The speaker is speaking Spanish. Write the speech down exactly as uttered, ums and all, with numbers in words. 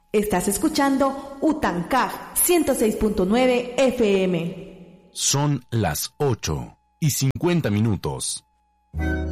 Estás escuchando Utancaj ciento seis punto nueve F M. Son las ocho y cincuenta minutos.